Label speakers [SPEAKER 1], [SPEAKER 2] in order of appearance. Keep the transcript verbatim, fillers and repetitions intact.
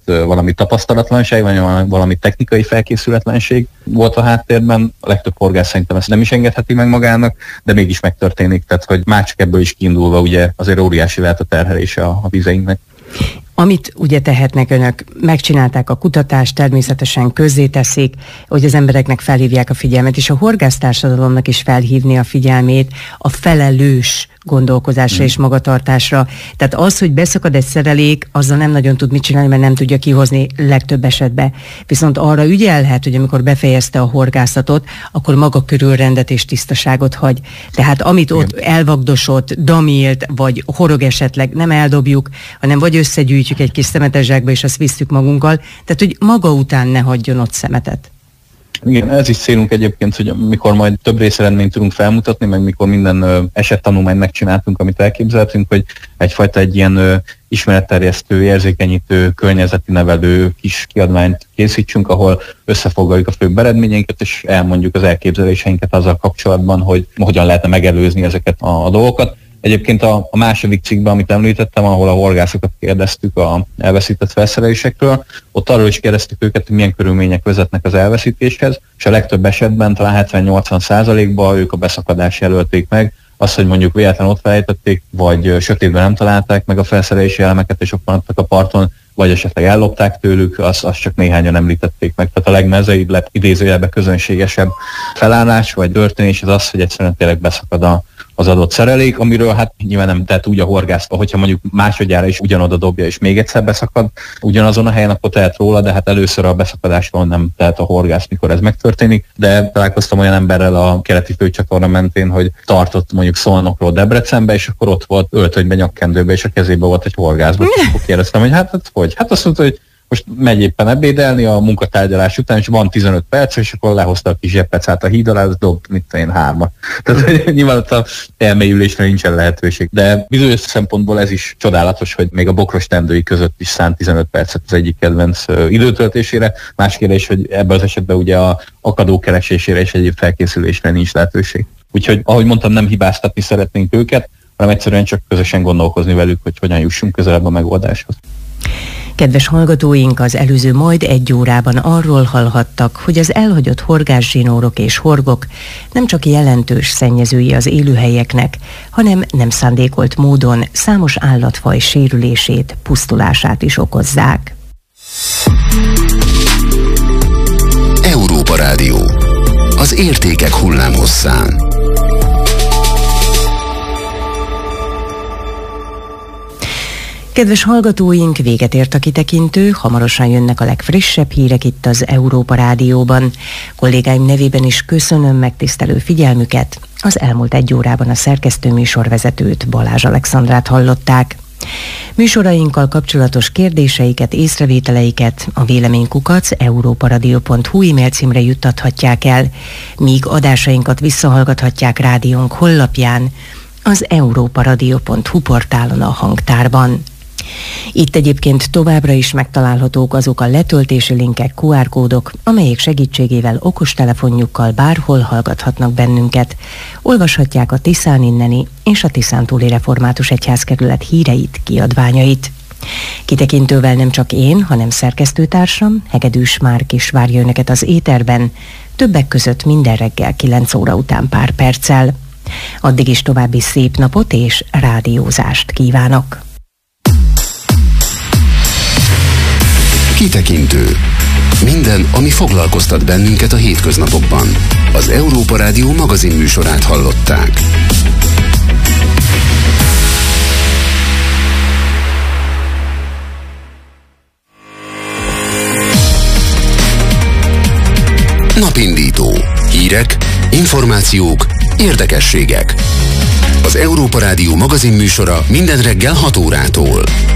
[SPEAKER 1] valami tapasztalatlanság, vagy valami technikai felkészületlenség volt a háttérben. A legtöbb horgász szerintem ezt nem is engedheti meg magának, de mégis megtörténik, tehát hogy már csak ebből is kiindulva ugye azért óriási lehet a terhelése a, a vizeinknek.
[SPEAKER 2] Amit ugye tehetnek önök, megcsinálták a kutatást, természetesen közzéteszik, hogy az embereknek felhívják a figyelmet, és a horgásztársadalomnak is felhívni a figyelmét a felelős gondolkozásra és magatartásra. Tehát az, hogy beszakad egy szerelék, azzal nem nagyon tud mit csinálni, mert nem tudja kihozni legtöbb esetben. Viszont arra ügyelhet, hogy amikor befejezte a horgászatot, akkor maga körül rendet és tisztaságot hagy. Tehát amit ott elvagdosott, damilt, vagy horog esetleg, nem eldobjuk, hanem vagy összegyűjtjük egy kis szemetes zsákba, és azt visszük magunkkal. Tehát, hogy maga után ne hagyjon ott szemetet.
[SPEAKER 1] Igen, ez is célunk egyébként, hogy mikor majd több részeredményt tudunk felmutatni, meg mikor minden ö, esettanulmányt megcsináltunk, amit elképzeltünk, hogy egyfajta egy ilyen ö, ismeretterjesztő, érzékenyítő, környezeti nevelő kis kiadványt készítsünk, ahol összefoglaljuk a főbb eredményeinket, és elmondjuk az elképzeléseinket azzal kapcsolatban, hogy hogyan lehetne megelőzni ezeket a, a dolgokat. Egyébként a, a második cikkben, amit említettem, ahol a horgászokat kérdeztük a elveszített felszerelésekről, ott arról is kérdeztük őket, hogy milyen körülmények vezetnek az elveszítéshez, és a legtöbb esetben, talán hetven-nyolcvan százalékban ők a beszakadást jelölték meg, az, hogy mondjuk véletlenül ott felejtették, vagy sötétben nem találták meg a felszerelési elemeket, és ott maradtak a parton, vagy esetleg ellopták tőlük, azt, azt csak néhányan említették meg. Tehát a legmezeibb, legidézőjelben közönségesebb felállás vagy történés az az, hogy egyszerűen tényleg beszakad a, az adott szerelék, amiről hát nyilván nem tehet úgy a horgász, hogyha mondjuk másodjára is ugyanoda dobja, és még egyszer beszakad ugyanazon a helyen, akkor tehet róla, de hát először a beszakadástól nem tehet a horgász, mikor ez megtörténik. De találkoztam olyan emberrel a keleti főcsatorna mentén, hogy tartott mondjuk Szolnokról Debrecenbe, és akkor ott volt öltönyben, nyakkendőben, és a kezében volt egy horgászban. Akkor kérdeztem, hogy hát, hát hogy? Hát azt mondta, hogy most megy éppen ebédelni a munkatárgyalás után, és van tizenöt perc, és akkor lehozta a kis zseppecát a híd alá, az dob, mit én hárma. Tehát nyilván ott a elmélyülésre nincsen lehetőség. De bizonyos szempontból ez is csodálatos, hogy még a bokros tendői között is szánt tizenöt percet az egyik kedvenc időtöltésére. Más kérdés, hogy ebben az esetben ugye a akadó keresésére és egyéb felkészülésre nincs lehetőség. Úgyhogy, ahogy mondtam, nem hibáztatni szeretnénk őket, hanem egyszerűen csak közösen gondolkozni velük, hogy hogyan jussunk közelebb a megoldáshoz.
[SPEAKER 2] Kedves hallgatóink, az előző majd egy órában arról hallhattak, hogy az elhagyott horgászsinórok és horgok nem csak jelentős szennyezői az élőhelyeknek, hanem nem szándékolt módon számos állatfaj sérülését, pusztulását is okozzák.
[SPEAKER 3] Európa Rádió. Az értékek hullámhosszán.
[SPEAKER 2] Kedves hallgatóink, véget ért a kitekintő, hamarosan jönnek a legfrissebb hírek itt az Európa Rádióban. Kollégáim nevében is köszönöm megtisztelő figyelmüket. Az elmúlt egy órában a szerkesztő műsorvezetőt, Balázs Alexandrát hallották. Műsorainkkal kapcsolatos kérdéseiket, észrevételeiket a véleménykukac európaradio pont hu e-mail címre juttathatják el, míg adásainkat visszahallgathatják rádiónk honlapján, az európaradio pont hu portálon a hangtárban. Itt egyébként továbbra is megtalálhatók azok a letöltési linkek, kú er kódok, amelyek segítségével okostelefonjukkal bárhol hallgathatnak bennünket. Olvashatják a Tiszán inneni és a Tiszántúli Református Egyházkerület híreit, kiadványait. Kitekintővel nem csak én, hanem szerkesztőtársam, Hegedűs Márk is várja önöket az éterben, többek között minden reggel kilenc óra után pár perccel. Addig is további szép napot és rádiózást kívánok!
[SPEAKER 3] Kitekintő. Minden, ami foglalkoztat bennünket a hétköznapokban. Az Európa Rádió magazin műsorát hallották. Napindító. Hírek, információk, érdekességek. Az Európa Rádió magazin műsora minden reggel hat órától.